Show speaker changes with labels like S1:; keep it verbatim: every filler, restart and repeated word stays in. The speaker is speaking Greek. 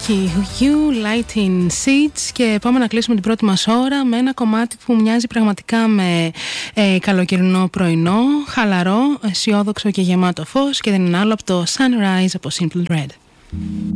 S1: Lucky You, Lighting Seeds, και πάμε να κλείσουμε την πρώτη μας ώρα με ένα κομμάτι που μοιάζει πραγματικά με ε, καλοκαιρινό πρωινό, χαλαρό, αισιόδοξο και γεμάτο φως, και δεν είναι άλλο από το Sunrise από Simple Red.